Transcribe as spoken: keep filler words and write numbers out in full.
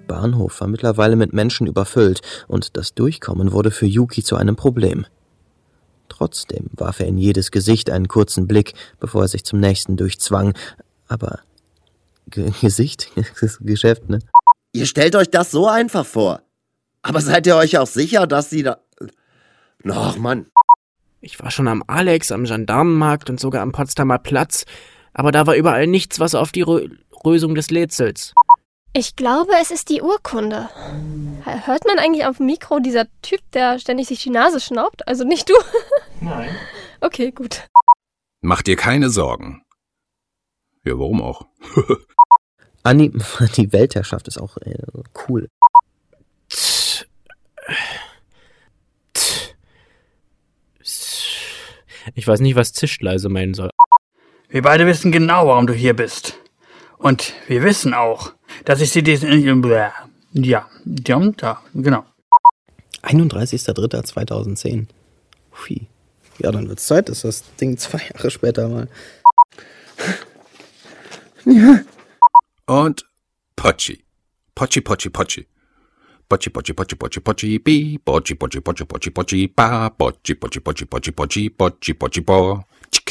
Bahnhof war mittlerweile mit Menschen überfüllt und das Durchkommen wurde für Yuki zu einem Problem. Trotzdem warf er in jedes Gesicht einen kurzen Blick, bevor er sich zum nächsten durchzwang. Aber G- Gesicht? Das ist Geschäft, ne? Ihr stellt euch das so einfach vor. Aber seid ihr euch auch sicher, dass sie da... Ach, Mann. Ich war schon am Alex, am Gendarmenmarkt und sogar am Potsdamer Platz, aber da war überall nichts, was auf die Rö- Lösung des Rätsels. Ich glaube, es ist die Urkunde. Hört man eigentlich auf dem Mikro dieser Typ, der ständig sich die Nase schnaubt? Also nicht du? Nein. Okay, gut. Mach dir keine Sorgen. Ja, warum auch? Anni, die Weltherrschaft ist auch äh, cool. Ich weiß nicht, was Zischleise meinen soll. Wir beide wissen genau, warum du hier bist. Und wir wissen auch, dass ich sie diesen... Ja, ja, da, genau. einunddreißigster dritter zweitausendzehn. Hui. Ja, dann wird's Zeit, dass das Ding zwei Jahre später mal... Ja. Und Pochi. Pochi, Pochi, Pochi. Pochi, Pochi, Pochi, Pochi, Pochi, bi. Pochi, Pochi, Pochi, Pochi, Pochi, ba. Pochi, Pochi, Pochi, Pochi, Pochi, Pochi, Pochi, po.